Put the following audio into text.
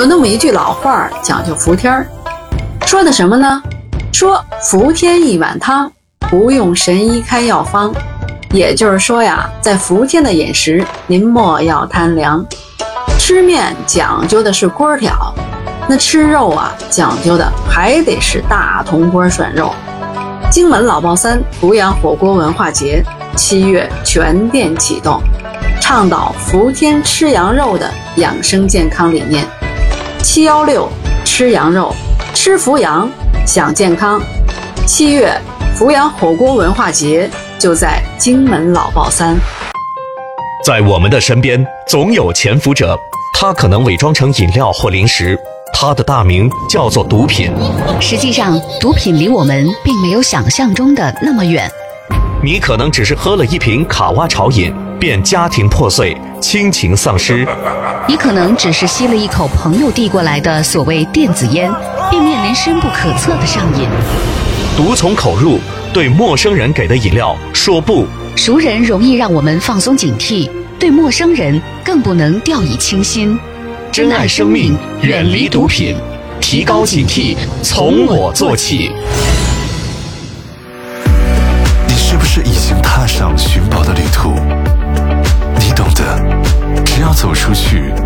有那么一句老话讲究服天儿，说的什么呢？说服天一碗汤，不用神医开药方。也就是说呀，在服天的饮食，您莫要贪凉。吃面讲究的是锅挑，那吃肉啊，讲究的还得是大铜锅涮肉。荆门老爆三阜阳火锅文化节7月全店启动，倡导服天吃羊肉的养生健康理念。716吃羊肉，吃伏羊，享健康。7月阜阳火锅文化节就在荆门老爆三。 在我们的身边总有潜伏者，他可能伪装成饮料或零食，他的大名叫做毒品。 实际上，毒品离我们并没有想象中的那么远。 你可能只是喝了一瓶卡哇潮饮，便家庭破碎，亲情丧失。 你可能只是吸了一口朋友递过来的所谓电子烟，并面临深不可测的上瘾。 毒从口入，对陌生人给的饮料说不。 熟人容易让我们放松警惕，对陌生人更不能掉以轻心。 珍爱生命，远离毒品，提高警惕，从我做起。 你是不是已经踏上寻宝的旅途？你懂得，只要走出去，